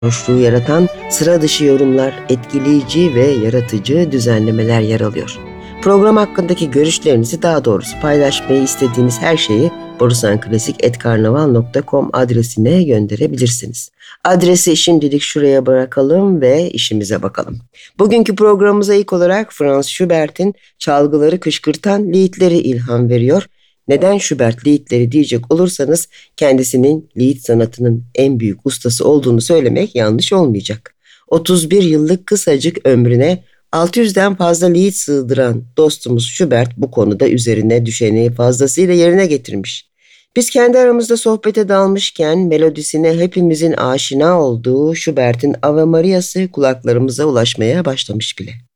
sarhoşluğu yaratan sıra dışı yorumlar, etkileyici ve yaratıcı düzenlemeler yer alıyor. Program hakkındaki görüşlerinizi, daha doğrusu paylaşmayı istediğiniz her şeyi borusanklasiketkarnaval.com adresine gönderebilirsiniz. Adresi şimdilik şuraya bırakalım ve işimize bakalım. Bugünkü programımıza ilk olarak Franz Schubert'in çalgıları kışkırtan liedleri ilham veriyor. Neden Schubert liedleri diyecek olursanız, kendisinin lied sanatının en büyük ustası olduğunu söylemek yanlış olmayacak. 31 yıllık kısacık ömrüne 600'den fazla lied sığdıran dostumuz Schubert bu konuda üzerine düşeni fazlasıyla yerine getirmiş. Biz kendi aramızda sohbete dalmışken melodisine hepimizin aşina olduğu Schubert'in Ave Maria'sı kulaklarımıza ulaşmaya başlamış bile.